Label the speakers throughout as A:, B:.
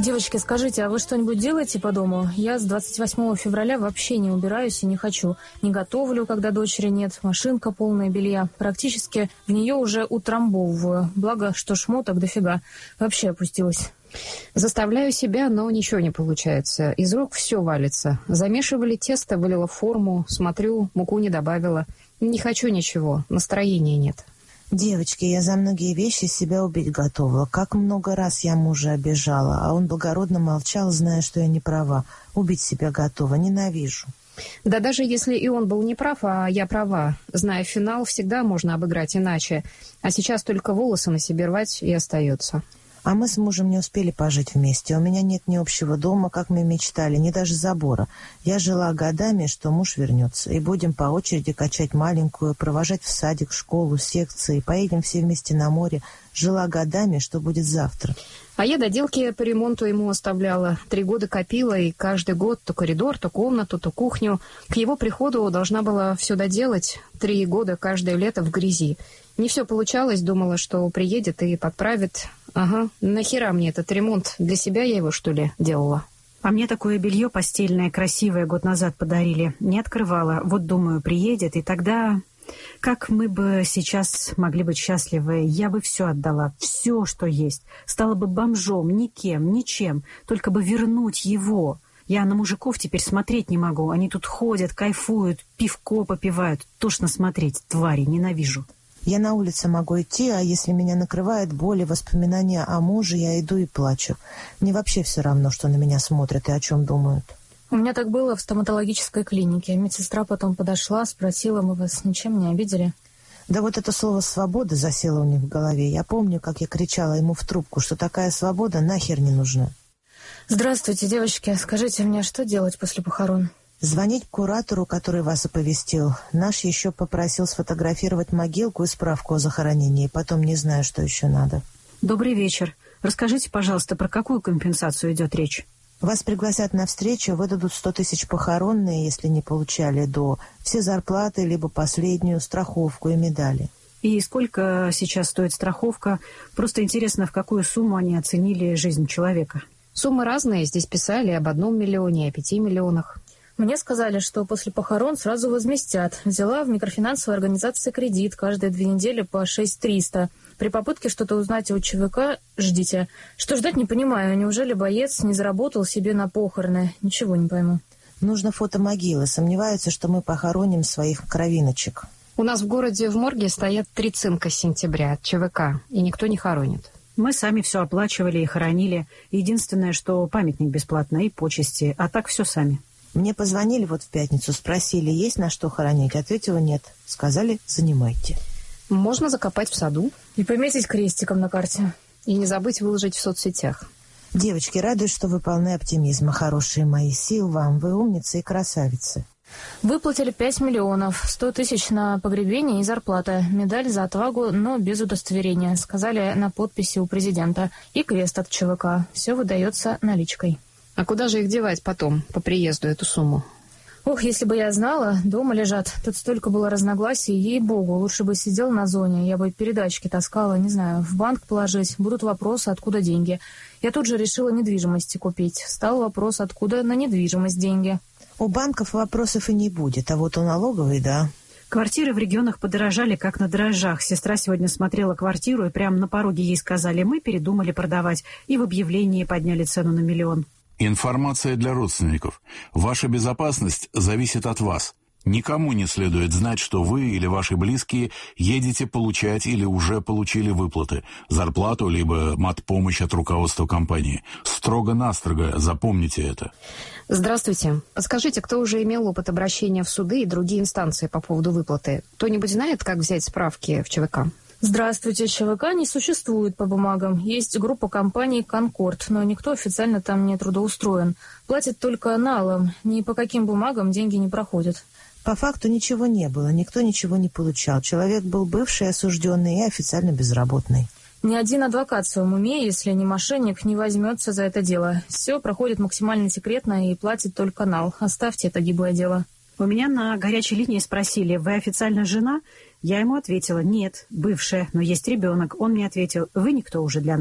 A: Девочки, скажите, а вы что-нибудь делаете по дому? Я с 28 февраля вообще не убираюсь и не хочу. Не готовлю, когда дочери нет. Машинка полная белья. Практически в нее уже утрамбовываю. Благо, что шмоток дофига. Вообще опустилась.
B: Заставляю себя, но ничего не получается. Из рук все валится. Замешивали тесто, вылила в форму. Смотрю, муку не добавила. Не хочу ничего, настроения нет.
C: Девочки, я за многие вещи себя убить готова. Как много раз я мужа обижала, а он благородно молчал, зная, что я не права. Убить себя готова, ненавижу.
B: Да даже если и он был неправ, а я права. Зная финал, всегда можно обыграть иначе. А сейчас только волосы на себе рвать и остается.
C: А мы с мужем не успели пожить вместе. У меня нет ни общего дома, как мы мечтали, ни даже забора. Я жила годами, что муж вернется, и будем по очереди качать маленькую, провожать в садик, школу, секции, поедем все вместе на море. Жила годами, что будет завтра.
B: А я доделки по ремонту ему оставляла. 3 года копила, и каждый год то коридор, то комнату, то кухню. К его приходу должна была все доделать. 3 года каждое лето в грязи. Не все получалось, думала, что приедет и подправит. Ага, нахера мне этот ремонт? Для себя я его, что ли, делала?
D: А мне такое белье постельное, красивое, год назад подарили. Не открывала. Вот, думаю, приедет, и тогда... Как мы бы сейчас могли быть счастливы? Я бы все отдала, все, что есть. Стала бы бомжом, никем, ничем. Только бы вернуть его. Я на мужиков теперь смотреть не могу. Они тут ходят, кайфуют, пивко попивают. Тошно смотреть, твари, ненавижу.
C: Я на улице могу идти, а если меня накрывает боль и воспоминания о муже, я иду и плачу. Мне вообще все равно, что на меня смотрят и о чем думают.
A: У меня так было в стоматологической клинике. Медсестра потом подошла, спросила, мы вас ничем не обидели?
C: Да вот это слово «свобода» засело у них в голове. Я помню, как я кричала ему в трубку, что такая свобода нахер не нужна.
A: Здравствуйте, девочки. Скажите мне, что делать после похорон?
C: Звонить куратору, который вас оповестил. Наш еще попросил сфотографировать могилку и справку о захоронении. Потом не знаю, что еще надо.
D: Добрый вечер. Расскажите, пожалуйста, про какую компенсацию идет речь?
C: Вас пригласят на встречу, выдадут 100 тысяч похоронные, если не получали до. Все зарплаты, либо последнюю, страховку и медали.
D: И сколько сейчас стоит страховка? Просто интересно, в какую сумму они оценили жизнь человека.
B: Суммы разные. Здесь писали об 1 миллионе, о 5 миллионах.
A: Мне сказали, что после похорон сразу возместят. Взяла в микрофинансовой организации кредит каждые 2 недели по 6300. При попытке что-то узнать у ЧВК ждите. Что ждать, не понимаю. Неужели боец не заработал себе на похороны? Ничего не пойму.
C: Нужно фото могилы. Сомневаются, что мы похороним своих кровиночек.
B: У нас в городе в морге стоят 3 цинка с сентября от ЧВК, и никто не хоронит.
D: Мы сами все оплачивали и хоронили. Единственное, что памятник бесплатно и почести, а так все сами.
C: Мне позвонили вот в пятницу, спросили, есть на что хоронить. Ответила нет. Сказали, занимайте.
B: Можно закопать в саду.
A: И пометить крестиком на карте.
B: И не забыть выложить в соцсетях.
C: Девочки, радуюсь, что вы полны оптимизма, хорошие мои. Сил вам, вы умницы и красавицы.
A: Выплатили 5 миллионов, 100 тысяч на погребение и зарплата. Медаль за отвагу, но без удостоверения. Сказали на подписи у президента. И крест от ЧВК. Все выдается наличкой.
B: А куда же их девать потом, по приезду, эту сумму?
A: Ох, если бы я знала, дома лежат. Тут столько было разногласий, ей-богу, лучше бы сидел на зоне, я бы передатчики таскала, не знаю, в банк положить. Будут вопросы, откуда деньги. Я тут же решила недвижимости купить. Стал вопрос, откуда на недвижимость деньги.
C: У банков вопросов и не будет, а вот у налоговой, да.
D: Квартиры в регионах подорожали, как на дрожжах. Сестра сегодня смотрела квартиру, и прямо на пороге ей сказали, мы передумали продавать, и в объявлении подняли цену на 1 миллион.
E: Информация для родственников. Ваша безопасность зависит от вас. Никому не следует знать, что вы или ваши близкие едете получать или уже получили выплаты, зарплату либо матпомощь от руководства компании. Строго-настрого запомните это.
B: Здравствуйте. Подскажите, кто уже имел опыт обращения в суды и другие инстанции по поводу выплаты? Кто-нибудь знает, как взять справки в ЧВК?
A: Здравствуйте. ЧВК не существует по бумагам. Есть группа компаний «Конкорд», но никто официально там не трудоустроен. Платят только налом. Ни по каким бумагам деньги не проходят.
C: По факту ничего не было, никто ничего не получал. Человек был бывший осужденный и официально безработный.
A: Ни один адвокат в своем уме, если не мошенник, не возьмется за это дело. Все проходит максимально секретно и платит только нал. Оставьте это гиблое дело.
D: У меня на горячей линии спросили, вы официально жена? Я ему ответила, нет, бывшая, но есть ребенок. Он мне ответил, вы никто уже для нас.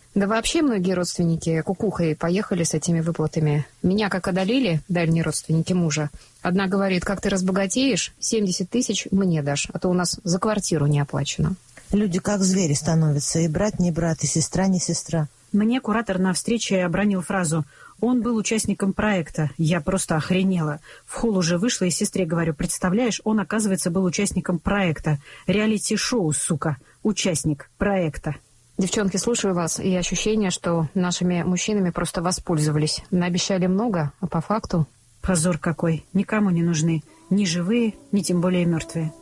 B: Да вообще многие родственники кукухой поехали с этими выплатами. Меня как одолели дальние родственники мужа. Одна говорит, как ты разбогатеешь, 70 тысяч мне дашь, а то у нас за квартиру не оплачено.
C: Люди как звери становятся, и брат не брат, и сестра не сестра.
D: Мне куратор на встрече обронил фразу: «Он был участником проекта». Я просто охренела. В холл уже вышла и сестре говорю: «Представляешь, он, оказывается, был участником проекта. Реалити-шоу, сука. Участник проекта».
B: Девчонки, слушаю вас, и ощущение, что нашими мужчинами просто воспользовались. Наобещали много, а по факту...
D: Позор какой. Никому не нужны. Ни живые, ни тем более мертвые.